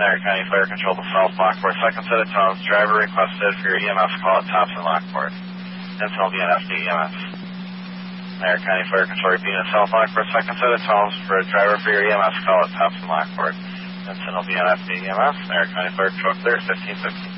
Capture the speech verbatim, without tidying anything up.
Marion County Fire Control to South Lockport. Second set of tones, driver requested for your E M S call at Thompson Lockport. Sentinel B N F D E M S. Marion County Fire Control repeating at South Lockport. Second set of tones for a driver for your E M S call at Thompson Lockport. Sentinel B N F D E M S. Marion County Fire Control clear, fifteen fifteen.